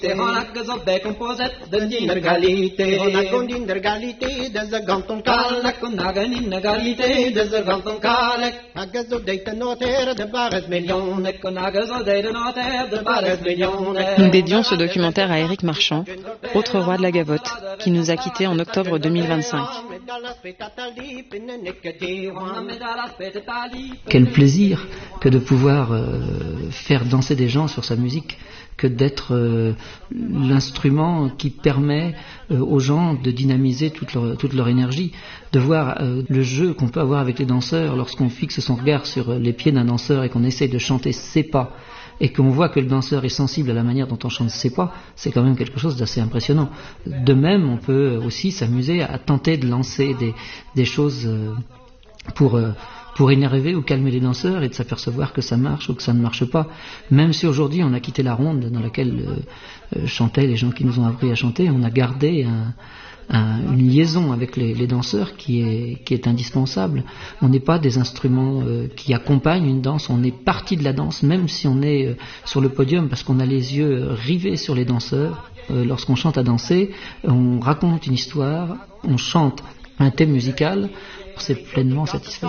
Nous dédions ce documentaire à Éric Marchand, autre roi de la gavotte, qui nous a quittés en octobre 2025. Quel plaisir que de pouvoir faire danser des gens sur sa musique, que d'être l'instrument qui permet aux gens de dynamiser toute leur énergie, de voir le jeu qu'on peut avoir avec les danseurs lorsqu'on fixe son regard sur les pieds d'un danseur et qu'on essaye de chanter ses pas, et qu'on voit que le danseur est sensible à la manière dont on chante ses pas, c'est quand même quelque chose d'assez impressionnant. De même, on peut aussi s'amuser à tenter de lancer des choses pour énerver ou calmer les danseurs et de s'apercevoir que ça marche ou que ça ne marche pas. Même si aujourd'hui on a quitté la ronde dans laquelle chantaient les gens qui nous ont appris à chanter, on a gardé une liaison avec les danseurs qui est indispensable. On n'est pas des instruments qui accompagnent une danse, on est partie de la danse, même si on est sur le podium, parce qu'on a les yeux rivés sur les danseurs. Lorsqu'on chante à danser, on raconte une histoire, on chante un thème musical, c'est pleinement satisfaisant.